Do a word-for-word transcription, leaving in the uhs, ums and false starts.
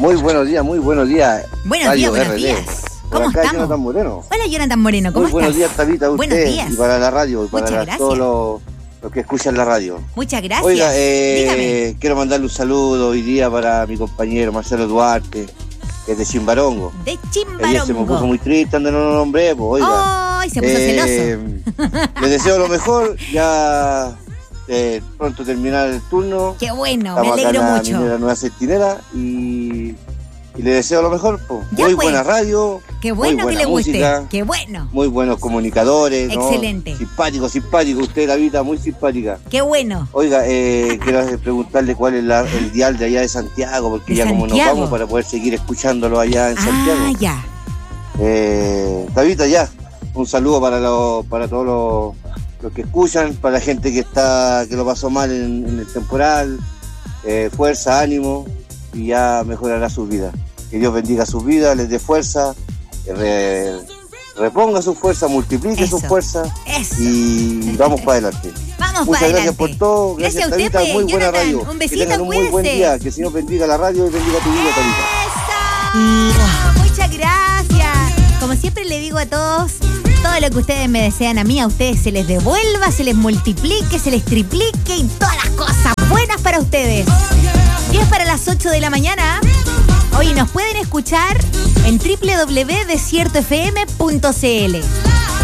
Muy buenos días, muy buenos días. Buenos Radio días, buenos R D. días. Por ¿Cómo acá, estamos? Jonathan Moreno. Hola, Jonathan Moreno, ¿cómo muy buenos estás? días, Tabita, a Buenos usted días. y para la radio, y para Muchas la- gracias. todos los, los que escuchan la radio. Muchas gracias. Oiga, eh, Dígame. quiero mandarle un saludo hoy día para mi compañero Marcelo Duarte, que es de Chimbarongo. De Que ayer se me puso Chimbarongo. muy triste, donde no lo nombré, pues, oiga. ¡Ay! Se puso Eh, celoso. Les deseo lo mejor, ya eh, pronto terminar el turno. Qué bueno, Estamos me acá alegro en la mucho. minera Nueva Centinela y, y le deseo lo mejor. Po. Ya, Muy pues. buena radio, Qué muy bueno que buena le guste. música, Qué bueno. muy buenos comunicadores. ¿no? Excelente. Simpático, simpático. Usted, la vida muy simpática. Qué bueno. Oiga, eh, quiero preguntarle cuál es la- el dial de allá de Santiago, porque ¿De ya como nos Santiago? vamos para poder seguir escuchándolo allá en Santiago. Ah, ya. Eh, Tabita, ya. Un saludo para los, para todos los, los que escuchan, para la gente que está, que lo pasó mal en, en el temporal. Eh, fuerza, ánimo, y ya mejorará su vida. Que Dios bendiga sus vidas, les dé fuerza, que re- reponga su fuerza, multiplique Eso. su fuerza Eso. y vamos para adelante. Vamos Muchas para gracias adelante. por todo. Gracias Gracias, a usted, Tabita. pues, Muy buena Jonathan. radio. Un que besito, tengan un muy buen cuídese. día. Que el Señor bendiga la radio y bendiga tu vida, Tabita. ¡Eso! Muchas gracias. Como siempre le digo a todos, todo lo que ustedes me desean a mí, a ustedes se les devuelva, se les multiplique, se les triplique y todas las cosas buenas para ustedes. diez para las ocho de la mañana. Hoy nos pueden escuchar en doble u doble u doble u punto desierto f m punto c l.